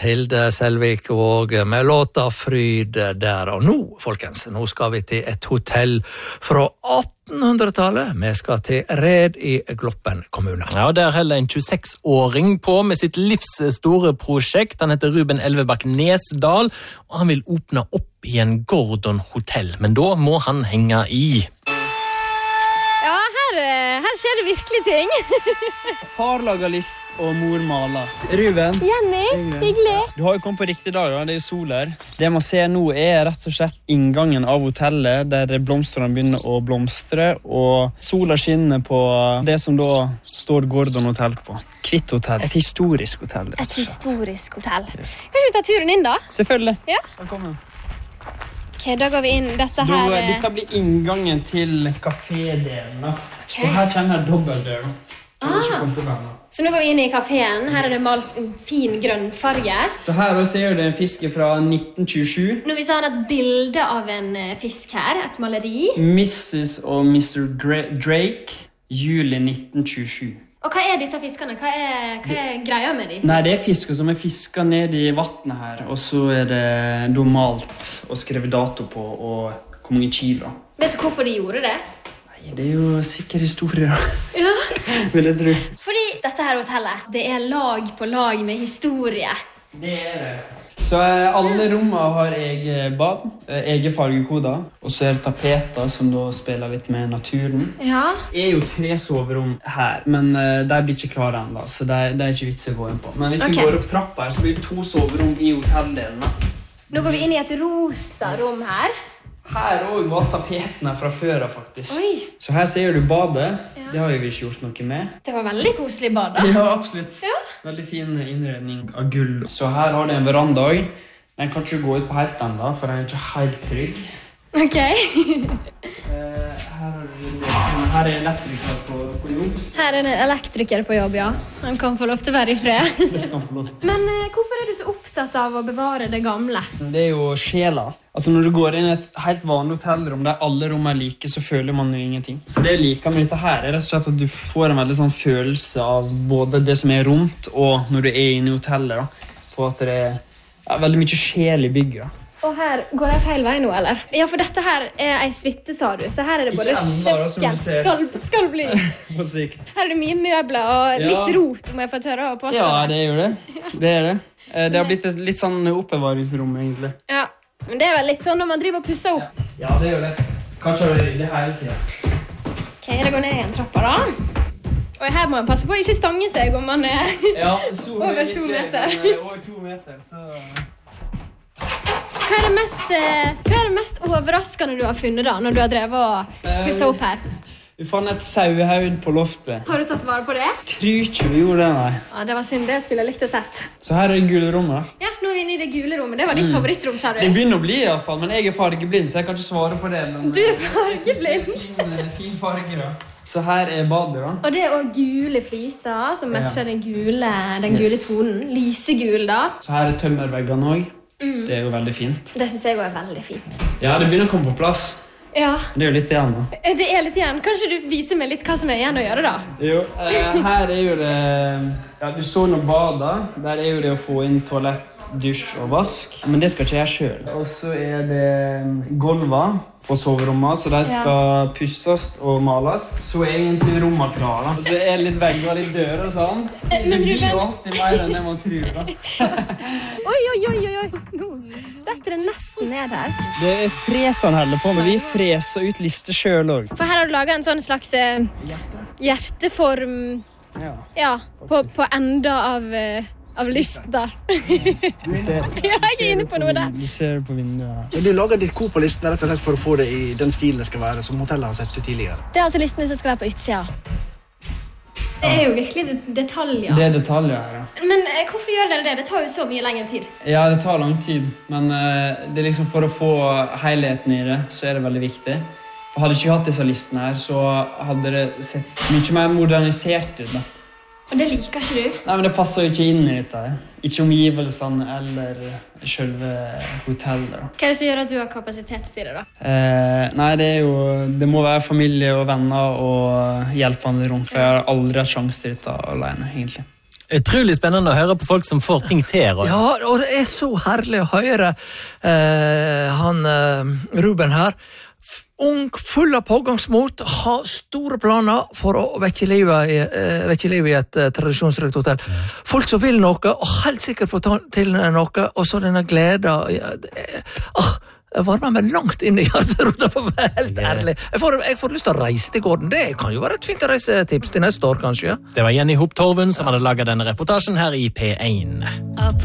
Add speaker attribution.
Speaker 1: Hilde Selvik Våg med låta Fryd der. Og nå, folkens, nå skal vi til et hotell fra 1800-tallet. Vi skal til Red i Gloppen kommune.
Speaker 2: Ja, der holder en 26-åring på med sitt livs store prosjekt. Han heter Ruben Elvebakk Nesdal, og han vil åpne opp i en Gordon hotell. Men da må han henge i.
Speaker 3: Her skjer det virkelig ting.
Speaker 4: Far lager list og mor maler. Ruben.
Speaker 3: Jenny, hyggelig.
Speaker 4: Du har jo kommet på riktig dag, da. Det er sol her. Det man ser nå er rett og slett inngangen av hotellet, der blomsterne begynner å blomstre, og sola skinner på det som da står Gordon hotell på. Kvitt hotell. Et historisk hotell.
Speaker 3: Et historisk hotell. Yes. Kanskje vi tar turen inn da?
Speaker 4: Selvfølgelig.
Speaker 3: Ja.
Speaker 4: Velkommen.
Speaker 3: Ok, da går vi inn. Dette her...
Speaker 4: Dette blir inngangen til kafédelen. Okay. Så her kjenner jeg dobbeltdør.
Speaker 3: Så nå går vi inn i kaféen. Her er det malt en fin grønn farge.
Speaker 4: Så her ser du en fisk fra 1927.
Speaker 3: Nå vil jeg ha et bilde av en fisk her, et maleri.
Speaker 4: Mrs. og Mr. Drake, juli 1927.
Speaker 3: Og hva er disse fiskene? Hva er greia med dem?
Speaker 4: Nei, det er fisker som er fisket ned i vattnet her, og så er det malt og skrevet dato på og hvor mange kilo.
Speaker 3: Vet du hvorfor de gjorde det?
Speaker 4: Nei, det er jo sikkert historie da.
Speaker 3: Ja.
Speaker 4: Vil jeg tro.
Speaker 3: Fordi dette her hotellet, det er lag på lag med historie.
Speaker 4: Det er det. Så alle rommene har egen bad, egen fargekoder, og så er det tapeter som da spiller litt med naturen.
Speaker 3: Ja.
Speaker 4: Det er jo 3 soverom her, men de blir ikke klare enda, så det er ikke vits å gå inn på. Men hvis vi går opp trappa her, så blir det 2 soverom i hotelldelen.
Speaker 3: Nå går vi inn i et rosa rom her.
Speaker 4: Her også var tapetene fra før, faktisk.
Speaker 3: Oi.
Speaker 4: Så her ser du badet. Ja. Det har vi ikke gjort noe med.
Speaker 3: Det var veldig koselig bad da.
Speaker 4: Ja, absolutt.
Speaker 3: Ja.
Speaker 4: Veldig fin innredning av gull. Så her har du en veranda. Den kan ikke gå ut på helt enda, for den er ikke helt trygg.
Speaker 3: Ok.
Speaker 4: Her er elektriker på jobb.
Speaker 3: Her er en elektriker på jobb, ja. Han kan få lov til å være i fred.
Speaker 4: Det skal han få lov til.
Speaker 3: Men hvorfor er du så opptatt av å bevare det gamle?
Speaker 4: Det er jo sjela. Altså når du går inn i et helt vanlig hotellrom der alle rom er like, så føler man jo ingenting. Så det jeg liker med dette her er rett og slett at du får en veldig sånn følelse av både det som er rundt og når du er inne i hotellet da. På at det er veldig mye sjel i bygget da.
Speaker 3: Og her går jeg feil vei nå, eller? Ja, for dette her er en suite, sa du. Så her er det både kjøkken. Skal bli.
Speaker 4: På sikt.
Speaker 3: Her er det mye møbler og litt rot, om jeg får tørre å påstå.
Speaker 4: Ja, det er jo det. Det er det. Det har blitt et litt sånn oppbevaringsrom, egentlig.
Speaker 3: Ja, men det er vel litt sånn når man driver og pusser opp.
Speaker 4: Ja, det er jo det. Kanskje har det hele tiden.
Speaker 3: Ok, det går ned i en trappa da. Og her må man passe på å ikke stange seg om man er over 2 meter.
Speaker 4: Over 2 meter, så...
Speaker 3: Hva er det mest overraskende du har funnet da, når du har drevet og pusset opp her?
Speaker 4: Vi fant et sauehaud på loftet.
Speaker 3: Har du tatt vare på det?
Speaker 4: Tror ikke vi gjorde det, nei.
Speaker 3: Ja, det var synd, det skulle jeg likt å sett.
Speaker 4: Så her er det gule rommet.
Speaker 3: Ja, nå er vi inne i det gule rommet. Det var ditt favorittrom, sa du.
Speaker 4: Det begynner å bli i hvert fall, men jeg er fargeblind, så jeg kan ikke svare på det. Men
Speaker 3: du er fargeblind?
Speaker 4: Fin farge da. Så her er badet da.
Speaker 3: Og det er også gule fliser som matcher den gule tonen. Lysegul da.
Speaker 4: Så her er tømmerveggene også. Det er jo veldig fint.
Speaker 3: Det synes jeg også er veldig fint.
Speaker 4: Ja, det begynner å komme på plass.
Speaker 3: Ja.
Speaker 4: Det er jo litt igjen da.
Speaker 3: Det er litt igjen. Kanskje du viser meg litt hva som er igjen å gjøre da?
Speaker 4: Jo, her er jo det... Ja, du så noe bada. Der er jo det å få inn toalett, dusj og vask. Men det skal ikke jeg selv. Og så er det gulvet på soverommet, så de skal pusses og males. Så er egentlig rommet klar da. Og så er det litt vegger og litt dører og sånn. Det blir jo alltid mer enn det man tror da.
Speaker 3: Oi. Dette er nesten ned her.
Speaker 4: Det er fresene heller på, men vi freser ut lister selv også.
Speaker 3: For her har du laget en sånn slags hjerteform på enda av lista.
Speaker 4: Du ser,
Speaker 3: jeg er ikke inne på noe der.
Speaker 4: Du ser det på vinduet.
Speaker 5: Du lager ditt kor på listen rett og slett for å få det i den stilen det skal være, som hotellet har sett ut tidligere.
Speaker 3: Det er altså listene som skal være på utsida. Det er jo virkelig detaljer.
Speaker 4: Det er detaljer her, ja.
Speaker 3: Men hvorfor gjør dere det? Det tar jo så mye lengre tid.
Speaker 4: Ja, det tar lang tid, men det er liksom for å få helheten i det, så er det veldig viktig. For hadde ikke vi hatt disse listene her, så hadde det sett mye mer modernisert ut da.
Speaker 3: Og det liker ikke du?
Speaker 4: Nei, men det passer jo ikke inn i dette her. Ikke omgivelsene eller selve hotellet da.
Speaker 3: Hva er det som gjør at du har kapasitet til det da?
Speaker 4: Nei, det må være familie og venner og hjelpende rundt, for jeg har aldri hatt sjanse til dette alene, egentlig.
Speaker 2: Utrolig spennende å høre på folk som får ting til. Roy.
Speaker 1: Ja, og det så herlig å høre Ruben her. Ung, full av pågangsmot, har store planer for å vekke livet i et tradisjonsrikt hotell. Folk som vil noe, og helt sikkert få til noe, og så denne gleden. Jeg varmer meg langt inn i hjerterota, for å være helt ærlig. Jeg får lyst til å reise til gården. Det kan jo være et fint reisetips til neste år, kanskje.
Speaker 2: Det var Jenny Hopp Torvund som hadde laget denne reportasjen her i P1.